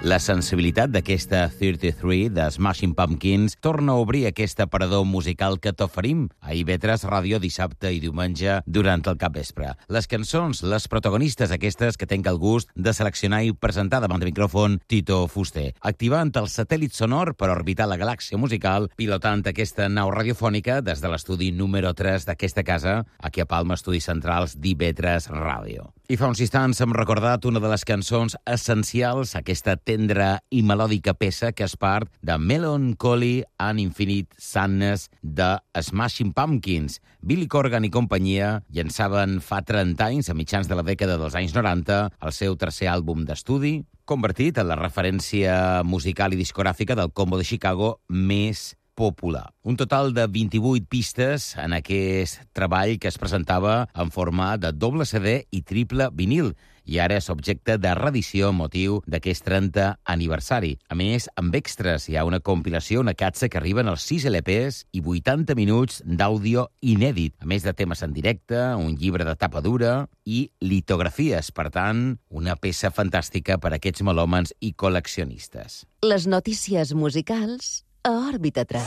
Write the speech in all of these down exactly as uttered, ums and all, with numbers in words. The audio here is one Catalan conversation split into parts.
La sensibilitat d'aquesta trenta-tres de Smashing Pumpkins torna a obrir aquest aparador musical que t'oferim a I V tres Ràdio dissabte i diumenge durant el capvespre. Les cançons, les protagonistes aquestes que tenc el gust de seleccionar i presentar davant del micròfon Tito Fuster, activant el satèl·lit sonor per orbitar la galàxia musical, pilotant aquesta nau radiofònica des de l'estudi número tres d'aquesta casa, aquí a Palma, estudis centrals d'I V tres Ràdio. I fa uns instants hem recordat una de les cançons essencials, aquesta tendra i melòdica peça que és part de Melancholy and Infinite Sadness de Smashing Pumpkins. Billy Corgan i companyia llançaven fa trenta anys, a mitjans de la dècada dels anys noranta, el seu tercer àlbum d'estudi, convertit en la referència musical i discogràfica del combo de Chicago més popular. Un total de vint-i-vuit pistes en aquest treball que es presentava en format de doble C D i triple vinil, i ara és objecte de reedició amb motiu d'aquest trenta aniversari. A més, amb extras hi ha una compilació, una capsa que arriben als sis L Ps i vuitanta minuts d'àudio inèdit, a més de temes en directe, un llibre de tapa dura i litografies. Per tant, una peça fantàstica per a aquests melòmans i col·leccionistes. Les notícies musicals a Òrbita tres.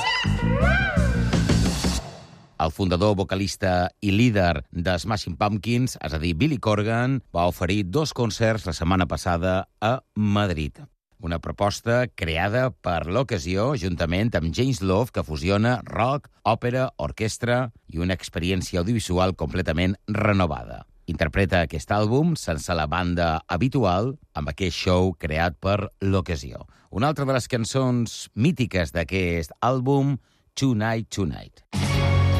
El fundador, vocalista i líder de Smashing Pumpkins, és a dir, Billy Corgan, va oferir dos concerts la setmana passada a Madrid. Una proposta creada per l'ocasió, juntament amb James Love, que fusiona rock, òpera, orquestra i una experiència audiovisual completament renovada. Interpreta aquest àlbum sense la banda habitual, amb aquest show creat per l'ocasió. Una altra de les cançons mítiques d'aquest àlbum, Tonight, Tonight.